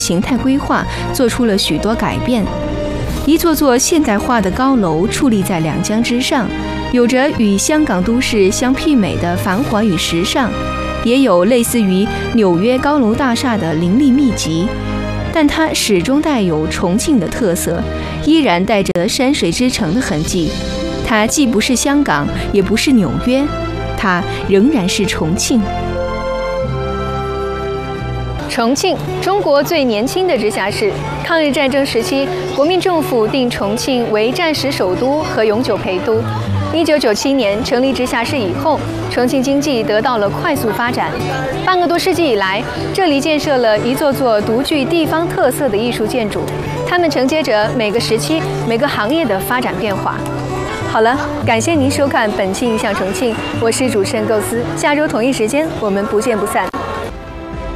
形态规划做出了许多改变。一座座现代化的高楼矗立在两江之上，有着与香港都市相媲美的繁华与时尚，也有类似于纽约高楼大厦的林立密集，但它始终带有重庆的特色，依然带着山水之城的痕迹。它既不是香港，也不是纽约，它仍然是重庆。重庆，中国最年轻的直辖市。抗日战争时期，国民政府定重庆为战时首都和永久陪都。1997年成立直辖市以后，重庆经济得到了快速发展。半个多世纪以来，这里建设了一座座独具地方特色的艺术建筑，它们承接着每个时期、每个行业的发展变化。好了，感谢您收看本期《印象重庆》，我是主持人构思，下周同一时间我们不见不散。